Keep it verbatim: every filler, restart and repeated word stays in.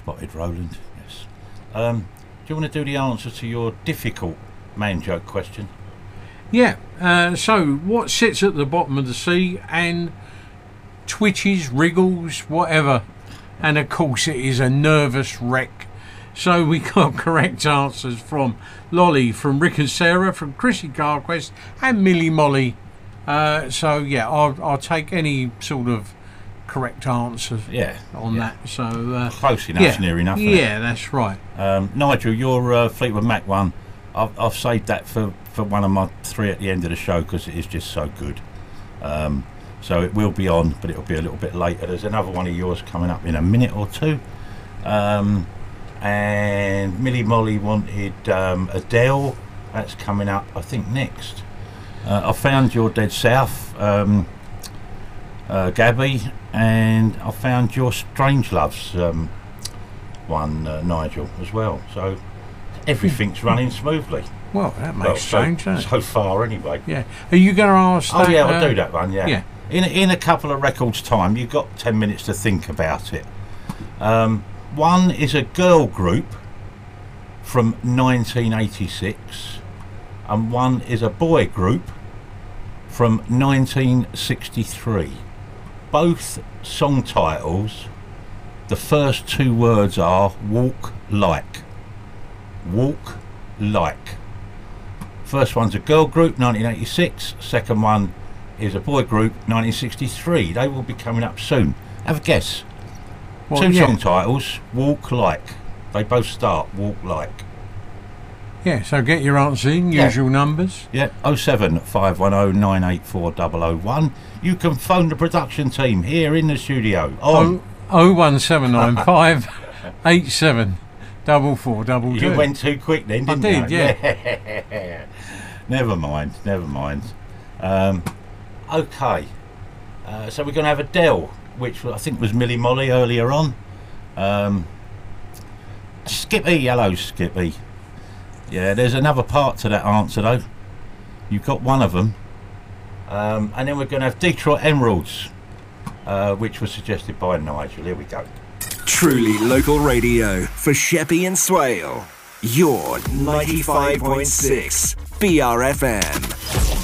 Spotted Roland, yes. Um, do you want to do the answer to your difficult man joke question? Yeah. Uh, so, what sits at the bottom of the sea and twitches, wriggles, whatever? And of course, it is a nervous wreck. So we got correct answers from Lolly, from Rick and Sarah, from Chrissy Carquest, and Millie Molly. Uh, so yeah, I'll, I'll take any sort of correct answer yeah, on yeah. that. So uh, close enough, yeah, near enough. Yeah, that's right. Um, Nigel, your uh, Fleetwood Mac one, I've, I've saved that for, for one of my three at the end of the show because it is just so good. Um, so it will be on, but it'll be a little bit later. There's another one of yours coming up in a minute or two. Um, and Millie Molly wanted um, Adele. That's coming up, I think, next. Uh, I found your Dead South, um, uh, Gabby, and I found your Strangeloves um, one, uh, Nigel, as well. So everything's running smoothly. Well, that makes well, sense, so, doesn't it? so far, anyway. Yeah. Are you going to ask Oh that, yeah, I'll uh, do that one. Yeah. Yeah. In a, in a couple of records' time, you've got ten minutes to think about it. Um, one is a girl group from nineteen eighty-six, and one is a boy group from nineteen sixty-three. Both song titles, the first two words are walk like. Walk like. First one's a girl group, nineteen eighty-six. Second one is a boy group, nineteen sixty-three. They will be coming up soon. Have a guess. Well, Two yeah. song titles, walk like. They both start walk like. Yeah, so get your answer in, Yeah. usual numbers. Yeah, oh seven five one oh nine eight four oh oh one. You can phone the production team here in the studio on. Oh one seven nine five eight seven double four double two. You went too quick then, I didn't did, you? yeah. yeah. Never mind, never mind. Um, okay, uh, so we're going to have Adele, which I think was Millie Molly earlier on. Um, Skippy, hello Skippy. Yeah, there's another part to that answer though. You've got one of them. Um, and then we're going to have Detroit Emeralds, uh, which was suggested by Nigel. Here we go. Truly local radio for Sheppey and Swale. Your ninety-five point six B R F M.